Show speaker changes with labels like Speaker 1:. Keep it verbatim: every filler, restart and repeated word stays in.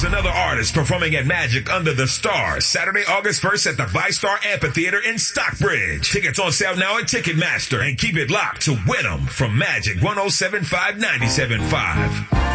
Speaker 1: Here's another artist performing at Magic Under the Stars, Saturday, August first at the ViStar Amphitheater in Stockbridge. Tickets on sale now at Ticketmaster, and keep it locked to Win 'em from Magic one oh seven point five, ninety-seven point five.